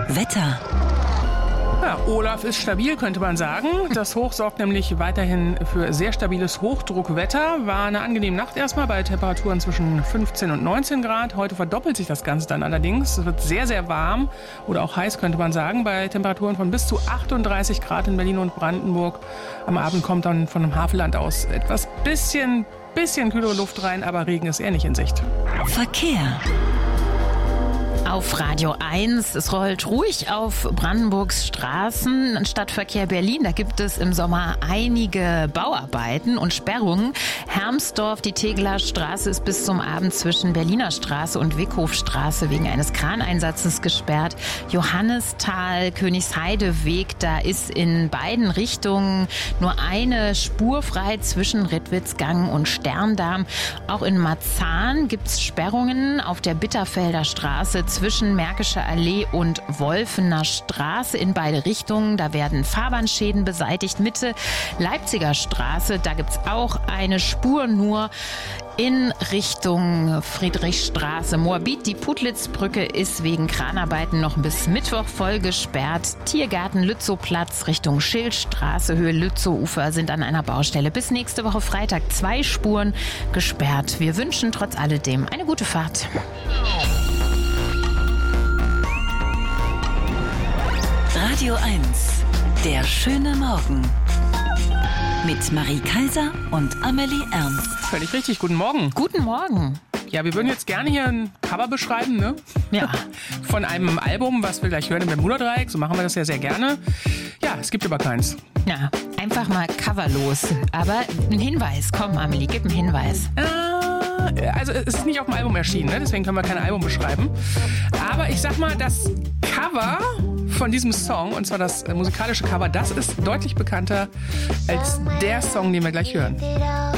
Wetter. Ja, Olaf ist stabil, könnte man sagen. Das Hoch sorgt nämlich weiterhin für sehr stabiles Hochdruckwetter. War eine angenehme Nacht erstmal bei Temperaturen zwischen 15 und 19 Grad. Heute verdoppelt sich das Ganze dann allerdings. Es wird sehr, sehr warm oder auch heiß, könnte man sagen, bei Temperaturen von bis zu 38 Grad in Berlin und Brandenburg. Am Abend kommt dann von dem Havelland aus etwas bisschen kühlere Luft rein, aber Regen ist eher nicht in Sicht. Verkehr. Auf Radio 1, es rollt ruhig auf Brandenburgs Straßen. Stadtverkehr Berlin, da gibt es im Sommer einige Bauarbeiten und Sperrungen. Hermsdorf, die Tegeler Straße ist bis zum Abend zwischen Berliner Straße und Wickhofstraße wegen eines Kraneinsatzes gesperrt. Johannisthal, Königsheideweg, da ist in beiden Richtungen nur eine Spur frei zwischen Rittwitzgang und Sterndamm. Auch in Marzahn gibt es Sperrungen auf der Bitterfelder Straße zwischen Märkischer Allee und Wolfener Straße in beide Richtungen. Da werden Fahrbahnschäden beseitigt. Mitte Leipziger Straße, da gibt es auch eine Spur nur in Richtung Friedrichstraße. Moabit, die Putlitz-Brücke ist wegen Kranarbeiten noch bis Mittwoch voll gesperrt. Tiergarten Lützowplatz Richtung Schildstraße, Höhe Lützow-Ufer sind an einer Baustelle. Bis nächste Woche Freitag 2 Spuren gesperrt. Wir wünschen trotz alledem eine gute Fahrt. Radio 1, der schöne Morgen. Mit Marie Kaiser und Amelie Ernst. Völlig richtig, guten Morgen. Guten Morgen. Ja, wir würden jetzt gerne hier ein Cover beschreiben, ne? Ja. Von einem Album, was wir gleich hören im Bermuda-Dreieck. So machen wir das ja sehr gerne. Ja, es gibt aber keins. Ja, einfach mal coverlos. Aber ein Hinweis. Komm, Amelie, gib einen Hinweis. Also es ist nicht auf dem Album erschienen, ne? Deswegen können wir kein Album beschreiben. Aber ich sag mal, das Cover von diesem Song, und zwar das musikalische Cover, das ist deutlich bekannter als der Song, den wir gleich hören.